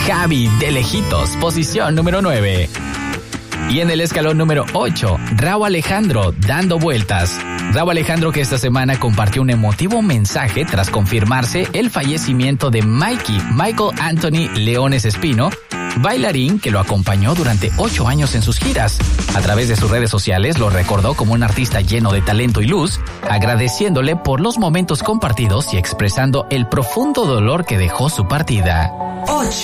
Javi, de lejitos, posición número 9. Y en el escalón número 8, Rauw Alejandro, Dando Vueltas. Rauw Alejandro, que esta semana compartió un emotivo mensaje tras confirmarse el fallecimiento de Michael Anthony Leones Espino, bailarín que lo acompañó durante 8 años en sus giras. A través de sus redes sociales lo recordó como un artista lleno de talento y luz, agradeciéndole por los momentos compartidos y expresando el profundo dolor que dejó su partida. 8.